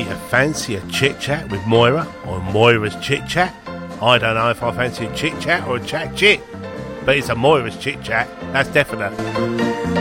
you fancy a chit-chat with Moira, or Moira's chit-chat? I don't know if I fancy a chit-chat or a chat-chit, but it's a Moira's chit-chat, that's definite.